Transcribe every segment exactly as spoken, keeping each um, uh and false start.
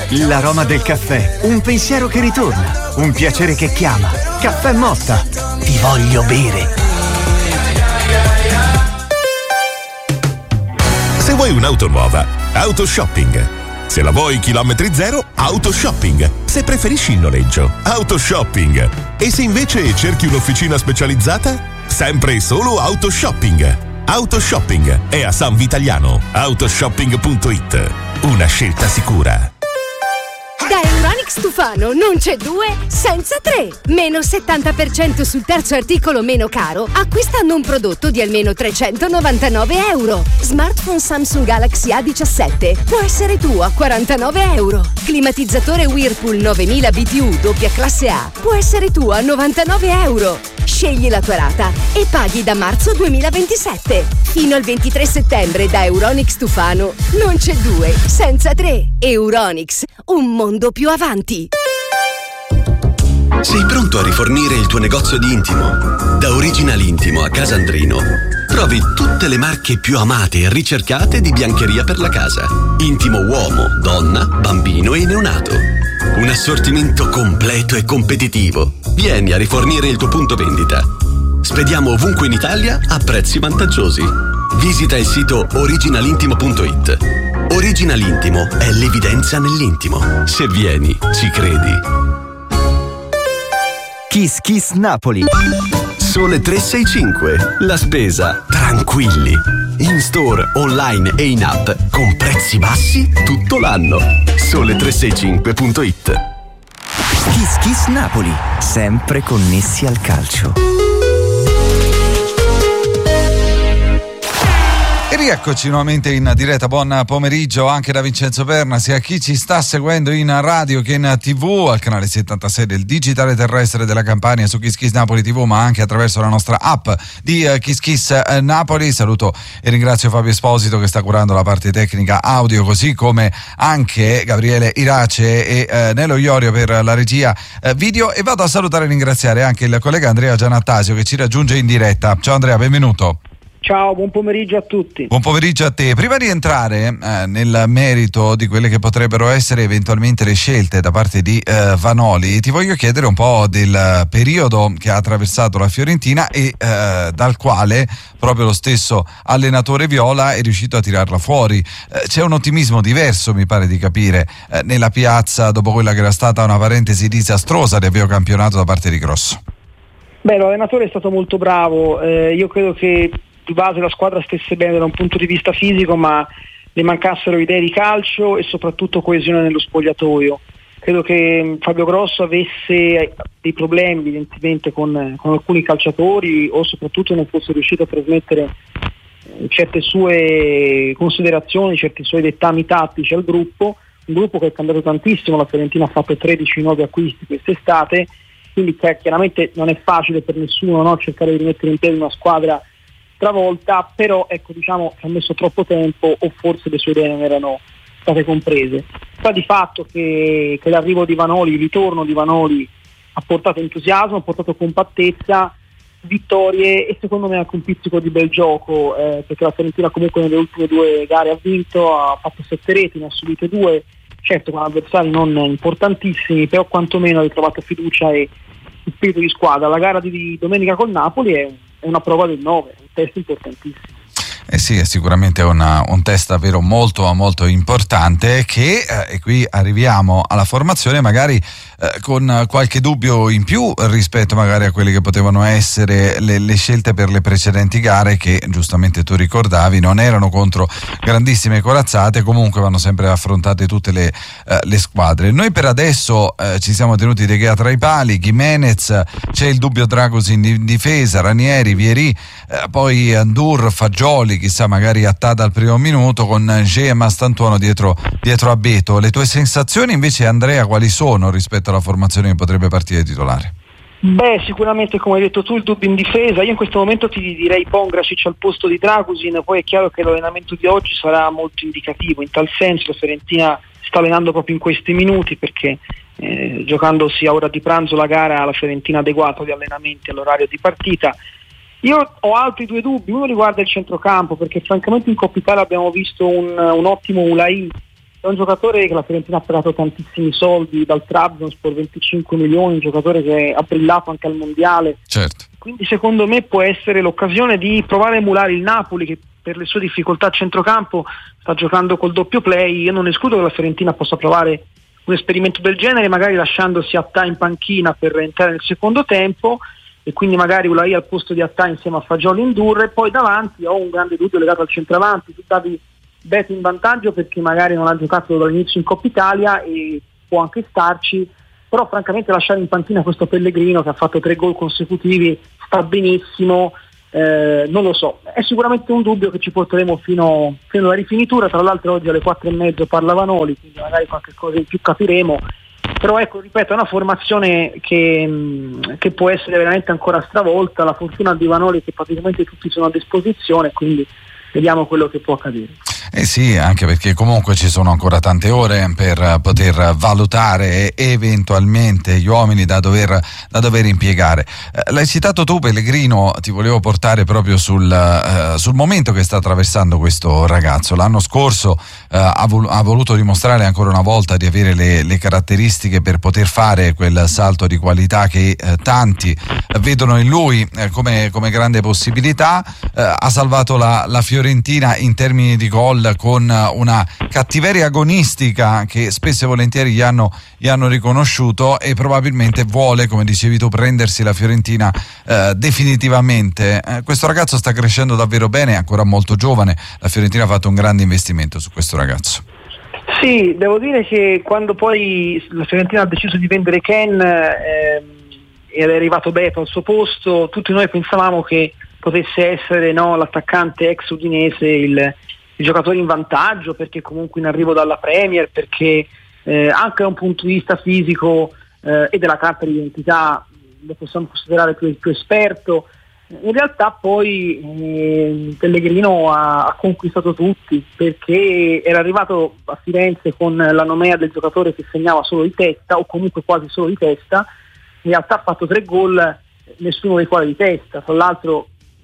L'aroma del caffè, un pensiero che ritorna, un piacere che chiama. Caffè Motta, ti voglio bere. Se vuoi un'auto nuova, Autoshopping. Se la vuoi chilometri zero, Autoshopping. Se preferisci il noleggio, Autoshopping. E se invece cerchi un'officina specializzata, sempre e solo Autoshopping. Autoshopping è a San Vitaliano. Autoshopping punto it. Una scelta sicura. Da Euronics Tufano non c'è due senza tre. Meno settanta per cento sul terzo articolo meno caro acquistando un prodotto di almeno trecentonovantanove euro. Smartphone Samsung Galaxy A diciassette può essere tuo a quarantanove euro. Climatizzatore Whirlpool novemila B T U doppia classe A può essere tuo a novantanove euro. Scegli la tua rata e paghi da marzo duemilaventisette. Fino al ventitré settembre da Euronics Tufano non c'è due senza tre. Euronics, un mondo più avanti. Sei pronto a rifornire il tuo negozio di intimo? Da Original Intimo a Casandrino trovi tutte le marche più amate e ricercate di biancheria per la casa. Intimo uomo, donna, bambino e neonato. Un assortimento completo e competitivo. Vieni a rifornire il tuo punto vendita. Spediamo ovunque in Italia a prezzi vantaggiosi. Visita il sito original intimo punto it. Original Intimo è l'evidenza nell'intimo. Se vieni, ci credi. Kiss Kiss Napoli. Sole tre sei cinque. La spesa tranquilli. In store, online e in app con prezzi bassi tutto l'anno. Sole tre sei cinque punto it. Kiss Kiss Napoli, sempre connessi al calcio. E rieccoci nuovamente in diretta. Buon pomeriggio anche da Vincenzo Perna, sia a chi ci sta seguendo in radio che in tivù, al canale settantasei del digitale terrestre della Campania, su Kiss Kiss Napoli tivù, ma anche attraverso la nostra app di Kiss Kiss Napoli. Saluto e ringrazio Fabio Esposito che sta curando la parte tecnica audio, così come anche Gabriele Irace e eh, Nelo Iorio per la regia eh, video, e vado a salutare e ringraziare anche il collega Andrea Giannattasio che ci raggiunge in diretta. Ciao Andrea, benvenuto. Ciao, buon pomeriggio a tutti. Buon pomeriggio a te. Prima di entrare eh, nel merito di quelle che potrebbero essere eventualmente le scelte da parte di eh, Vanoli, ti voglio chiedere un po' del periodo che ha attraversato la Fiorentina e eh, dal quale proprio lo stesso allenatore viola è riuscito a tirarla fuori. Eh, c'è un ottimismo diverso, mi pare di capire, eh, nella piazza dopo quella che era stata una parentesi disastrosa di avvio campionato da parte di Grosso. Beh, l'allenatore è stato molto bravo. Eh, io credo che di base la squadra stesse bene da un punto di vista fisico, ma le mancassero idee di calcio e soprattutto coesione nello spogliatoio. Credo che Fabio Grosso avesse dei problemi evidentemente con, con alcuni calciatori, o soprattutto non fosse riuscito a trasmettere certe sue considerazioni, certi suoi dettami tattici al gruppo, un gruppo che è cambiato tantissimo. La Fiorentina ha fatto tredici nuovi acquisti quest'estate, quindi chiaramente non è facile per nessuno, no, cercare di rimettere in piedi una squadra travolta, però ecco, diciamo che ha messo troppo tempo, o forse le sue idee non erano state comprese. Sta di fatto che, che l'arrivo di Vanoli, il ritorno di Vanoli ha portato entusiasmo, ha portato compattezza, vittorie e secondo me anche un pizzico di bel gioco, eh, perché la Fiorentina comunque nelle ultime due gare ha vinto, ha fatto sette reti, ne ha subite due, certo con avversari non importantissimi, però quantomeno ha ritrovato fiducia e spirito di squadra. La gara di domenica col Napoli è è una prova del nove, un test importantissimo. Eh sì, è sicuramente una, un test davvero molto molto importante che, eh, e qui arriviamo alla formazione, magari eh, con qualche dubbio in più rispetto magari a quelle che potevano essere le, le scelte per le precedenti gare, che giustamente tu ricordavi non erano contro grandissime corazzate, comunque vanno sempre affrontate tutte le, eh, le squadre. Noi per adesso eh, ci siamo tenuti De Gea tra i pali, Gimenez, c'è il dubbio Dragosin in difesa, Ranieri, Vieri, eh, poi Andur, Fagioli, chissà magari Attada al primo minuto, con Ge e Mastantuono dietro, dietro a Beto. Le tue sensazioni invece, Andrea, quali sono rispetto alla formazione che potrebbe partire titolare? Beh, sicuramente come hai detto tu il dubbio in difesa. Io in questo momento ti direi Pongracic al posto di Dragusin, poi è chiaro che l'allenamento di oggi sarà molto indicativo, in tal senso la Fiorentina sta allenando proprio in questi minuti perché eh, giocandosi a ora di pranzo la gara, la Fiorentina ha adeguato gli allenamenti all'orario di partita. Io ho altri due dubbi, uno riguarda il centrocampo, perché francamente in Coppa Italia abbiamo visto un, un ottimo Ulai è un giocatore che la Fiorentina ha pagato tantissimi soldi dal Trabzonspor, venticinque milioni, un giocatore che ha brillato anche al mondiale. Certo. Quindi secondo me può essere l'occasione di provare a emulare il Napoli, che per le sue difficoltà a centrocampo sta giocando col doppio play. Io non escludo che la Fiorentina possa provare un esperimento del genere, magari lasciandosi Attà in panchina per entrare nel secondo tempo, e quindi magari Ulai al posto di Attà insieme a Fagioli Indurre. E poi davanti ho un grande dubbio legato al centravanti. Tu davi Beto in vantaggio perché magari non ha giocato dall'inizio in Coppa Italia e può anche starci, però francamente lasciare in panchina questo Pellegrino che ha fatto tre gol consecutivi, sta benissimo, eh, non lo so, è sicuramente un dubbio che ci porteremo fino, fino alla rifinitura. Tra l'altro oggi alle quattro e mezzo parla Vanoli, quindi magari qualche cosa in più capiremo, però ecco, ripeto, è una formazione che, che può essere veramente ancora stravolta. La fortuna di Vanoli è che praticamente tutti sono a disposizione, quindi vediamo quello che può accadere. Eh sì, anche perché comunque ci sono ancora tante ore per poter valutare eventualmente gli uomini da dover, da dover impiegare. Eh, l'hai citato tu, Pellegrino, ti volevo portare proprio sul, eh, sul momento che sta attraversando questo ragazzo. L'anno scorso eh, ha, vol- ha voluto dimostrare ancora una volta di avere le, le caratteristiche per poter fare quel salto di qualità che eh, tanti vedono in lui eh, come, come grande possibilità. Eh, ha salvato la, la Fiorentina in termini di gol con una cattiveria agonistica che spesso e volentieri gli hanno, gli hanno riconosciuto, e probabilmente vuole, come dicevi tu, prendersi la Fiorentina eh, definitivamente. Eh, questo ragazzo sta crescendo davvero bene, è ancora molto giovane. La Fiorentina ha fatto un grande investimento su questo ragazzo. Sì, devo dire che quando poi la Fiorentina ha deciso di vendere Ken eh, ed è arrivato Beto al suo posto, tutti noi pensavamo che potesse essere, no, l'attaccante ex udinese il il giocatore in vantaggio, perché comunque in arrivo dalla Premier, perché eh, anche da un punto di vista fisico eh, e della carta di identità lo possiamo considerare più, più esperto. In realtà poi eh, Pellegrino ha, ha conquistato tutti, perché era arrivato a Firenze con la nomea del giocatore che segnava solo di testa, o comunque quasi solo di testa. In realtà ha fatto tre gol, nessuno dei quali di testa. Tra l'altro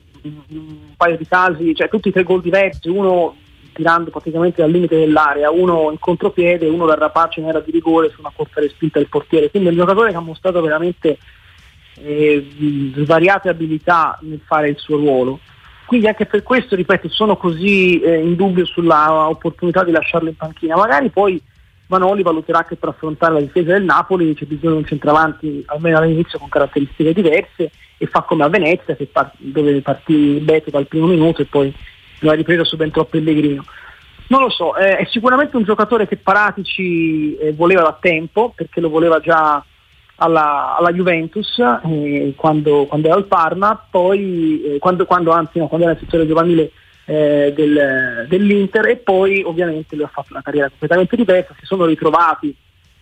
un paio di casi, cioè tutti e tre gol diversi, uno tirando praticamente dal limite dell'area, uno in contropiede, uno dal rapace in area di rigore su una corta respinta del portiere. Quindi è un giocatore che ha mostrato veramente eh, svariate abilità nel fare il suo ruolo. Quindi anche per questo, ripeto, sono così eh, in dubbio sulla opportunità di lasciarlo in panchina. Magari poi Vanoli valuterà che per affrontare la difesa del Napoli c'è bisogno di un centravanti almeno all'inizio con caratteristiche diverse, e fa come a Venezia, che part- dove partì Beto dal primo minuto e poi la ripresa subentrò Pellegrino. Non lo so, eh, è sicuramente un giocatore che Paratici eh, voleva da tempo, perché lo voleva già alla, alla Juventus eh, quando, quando era al Parma, poi eh, quando, quando anzi no, quando era nel settore giovanile eh, del, dell'Inter, e poi ovviamente lui ha fatto una carriera completamente diversa. Si sono ritrovati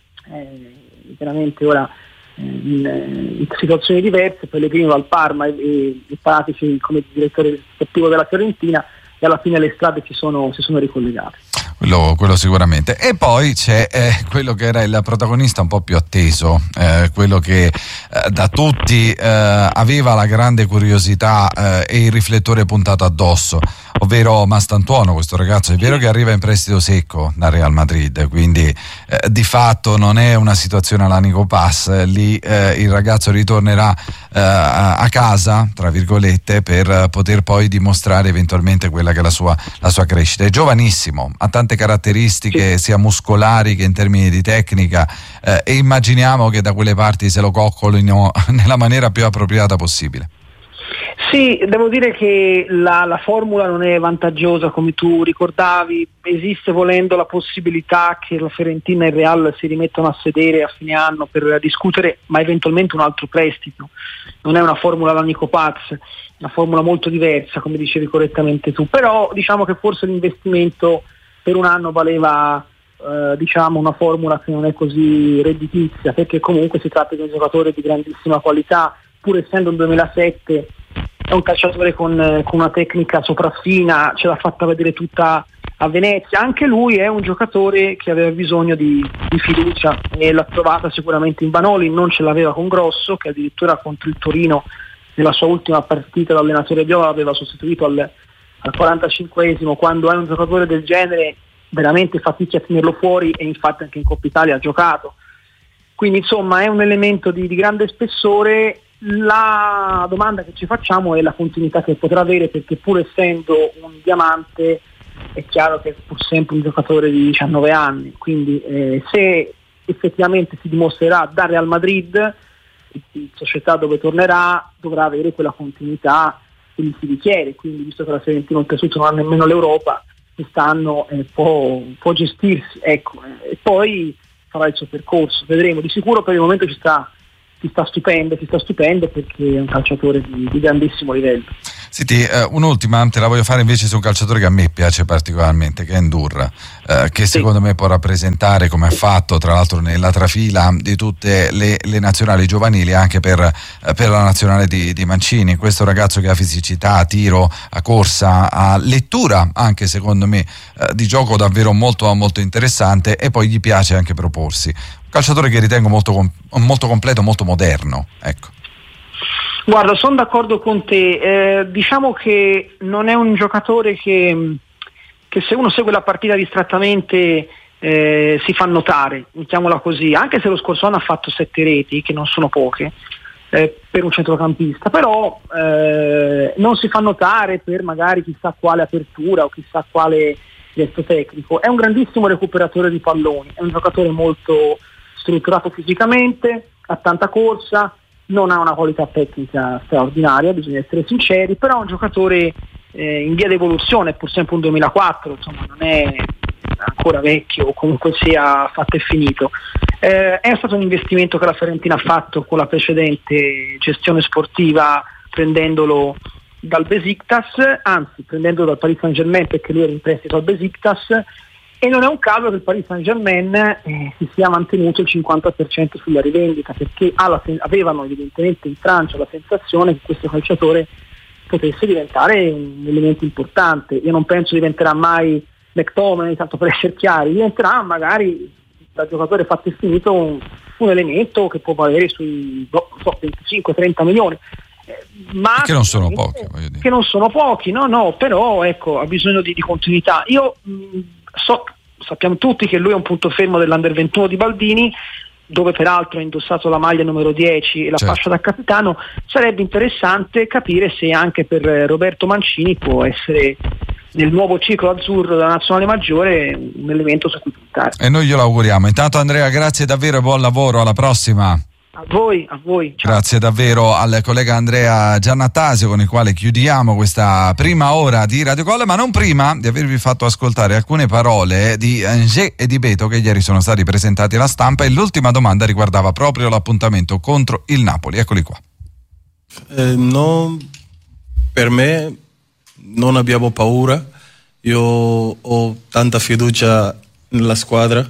eh, veramente ora In, in situazioni diverse, Pellegrino al Parma e, e Paratici come direttore sportivo della Fiorentina, e alla fine le strade si sono, si sono ricollegate. Quello, quello sicuramente. E poi c'è eh, quello che era il protagonista un po' più atteso, eh, quello che eh, da tutti eh, aveva la grande curiosità eh, e il riflettore puntato addosso, ovvero Mastantuono. Questo ragazzo è vero che arriva in prestito secco dal Real Madrid, quindi eh, di fatto non è una situazione alla Nico Pass. Lì eh, il ragazzo ritornerà eh, a casa, tra virgolette, per poter poi dimostrare eventualmente quella che è la sua, la sua crescita. È giovanissimo, ha tante caratteristiche sia muscolari che in termini di tecnica, eh, e immaginiamo che da quelle parti se lo coccolino nella maniera più appropriata possibile. Sì, devo dire che la, la formula non è vantaggiosa come tu ricordavi. Esiste, volendo, la possibilità che la Fiorentina e il Real si rimettano a sedere a fine anno per discutere, ma eventualmente un altro prestito. Non è una formula alla Nico Paz, è una formula molto diversa, come dicevi correttamente tu, però diciamo che forse l'investimento per un anno valeva eh, diciamo una formula che non è così redditizia, perché comunque si tratta di un giocatore di grandissima qualità, pur essendo un duemilasette. È un calciatore con, con una tecnica sopraffina, ce l'ha fatta vedere tutta a Venezia. Anche lui è un giocatore che aveva bisogno di, di fiducia, e l'ha trovata sicuramente in Vanoli. Non ce l'aveva con Grosso, che addirittura contro il Torino nella sua ultima partita l'allenatore Viola l'aveva sostituito al, al quarantacinquesimo. Quando hai un giocatore del genere veramente fatichi a tenerlo fuori, e infatti anche in Coppa Italia ha giocato. Quindi insomma è un elemento di, di grande spessore. La domanda che ci facciamo è la continuità che potrà avere, perché pur essendo un diamante è chiaro che è pur sempre un giocatore di diciannove anni, quindi eh, se effettivamente si dimostrerà da Real Madrid, in società dove tornerà, dovrà avere quella continuità che gli si richiede. Quindi visto che la Fiorentina oltretutto non ha nemmeno l'Europa quest'anno, eh, può, può gestirsi, ecco, eh, e poi farà il suo percorso, vedremo. Di sicuro per il momento ci sta si sta stupendo, si sta stupendo perché è un calciatore di, di grandissimo livello. Senti, eh, un'ultima te la voglio fare invece su un calciatore che a me piace particolarmente, che è Ndour, eh, che sì. secondo me può rappresentare, come ha fatto tra l'altro nella trafila di tutte le, le nazionali giovanili, anche per, eh, per la nazionale di, di Mancini. Questo ragazzo che ha fisicità, a tiro, a corsa, a lettura anche secondo me eh, di gioco davvero molto molto interessante, e poi gli piace anche proporsi. Un calciatore che ritengo molto, molto completo, molto moderno, ecco. Guarda, sono d'accordo con te, eh, diciamo che non è un giocatore che, che se uno segue la partita distrattamente eh, si fa notare, mettiamola così, anche se lo scorso anno ha fatto sette reti, che non sono poche eh, per un centrocampista, però eh, non si fa notare per magari chissà quale apertura o chissà quale gesto tecnico. È un grandissimo recuperatore di palloni, è un giocatore molto strutturato fisicamente, ha tanta corsa, non ha una qualità tecnica straordinaria, bisogna essere sinceri, però è un giocatore eh, in via d'evoluzione, è pur sempre un duemilaquattro, insomma non è ancora vecchio o comunque sia fatto e finito. Eh, è stato un investimento che la Fiorentina ha fatto con la precedente gestione sportiva, prendendolo dal Besiktas, anzi prendendolo dal Paris Saint-Germain, perché lui era in prestito al Besiktas, e non è un caso che il Paris Saint-Germain eh, si sia mantenuto il cinquanta per cento sulla rivendita, perché alla, avevano evidentemente in Francia la sensazione che questo calciatore potesse diventare un elemento importante. Io non penso diventerà mai McTominay, tanto per essere chiari, diventerà magari da giocatore fatto e finito un, un elemento che può valere sui no, so, venticinque trenta milioni. Ma che non sono pochi, voglio dire. Che non sono pochi, no, no, però ecco, ha bisogno di, di continuità. Io mh, so, sappiamo tutti che lui è un punto fermo dell'Under ventuno di Baldini, dove peraltro ha indossato la maglia numero dieci e la certo. fascia da capitano. Sarebbe interessante capire se anche per Roberto Mancini può essere nel nuovo ciclo azzurro della nazionale maggiore un elemento su cui puntare. E noi glielo auguriamo. Intanto Andrea, grazie davvero e buon lavoro, alla prossima. A voi, a voi. Ciao. Grazie davvero al collega Andrea Giannattasio, con il quale chiudiamo questa prima ora di Radio Colle, ma non prima di avervi fatto ascoltare alcune parole di Angers e di Beto che ieri sono stati presentati alla stampa, e l'ultima domanda riguardava proprio l'appuntamento contro il Napoli. Eccoli qua. Eh, no, per me non abbiamo paura, io ho tanta fiducia nella squadra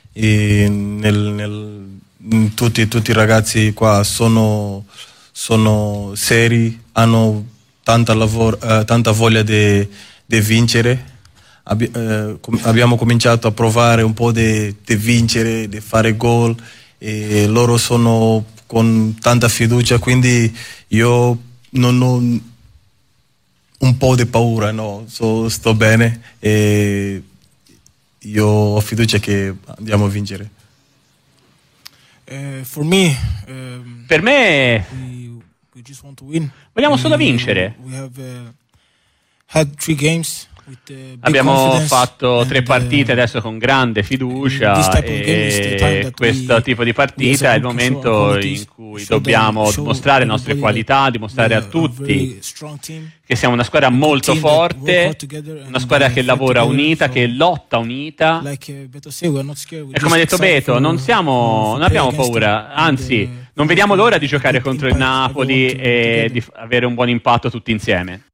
e nel, nel Tutti, tutti i ragazzi qua sono, sono seri, hanno tanta, lavoro, eh, tanta voglia di vincere. Abbi, eh, com- abbiamo cominciato a provare un po' di vincere, di fare gol, e loro sono con tanta fiducia, quindi io non ho un po' di paura, no, so, sto bene e io ho fiducia che andiamo a vincere. Uh, for me, um, per me we, we just want to win. Vogliamo solo vincere. We, we have uh, had three games with, uh, big Abbiamo fatto and, tre partite uh, adesso con grande fiducia, e questo we, tipo di partita è il momento in cui dobbiamo dimostrare le nostre qualità, dimostrare a tutti che siamo una squadra molto forte, una squadra che lavora unita, che lotta unita, e come ha detto Beto non, siamo, non abbiamo paura, anzi non vediamo l'ora di giocare contro il Napoli e di avere un buon impatto tutti insieme.